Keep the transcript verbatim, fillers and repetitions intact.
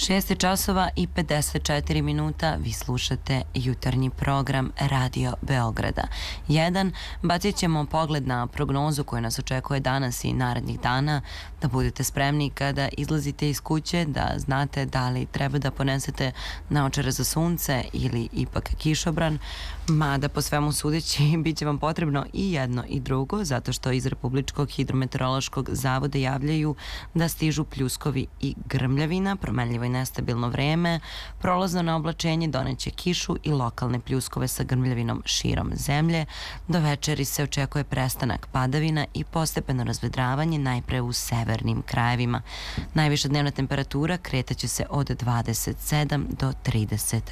šest je časova i pedeset četiri minuta, vi slušate jutarnji program Radio Beograda. Jedan, bacit ćemo pogled na prognozu koja nas očekuje danas i narednih dana, da budete spremni kada izlazite iz kuće, da znate da li treba da ponesete naočare za sunce ili ipak kišobran, mada po svemu sudeći bit će vam potrebno i jedno i drugo, zato što iz Republičkog hidrometeorološkog zavoda javljaju da stižu pljuskovi i grmljavina, promenljivo i nestabilno vreme, prolazno na oblačenje doneće kišu i lokalne pljuskove sa grmljavinom širom zemlje. Do večeri se očekuje prestanak padavina i postepeno razvedravanje najpre u severnim krajevima. Najviša dnevna temperatura kretaće se od dvadeset sedam do trideset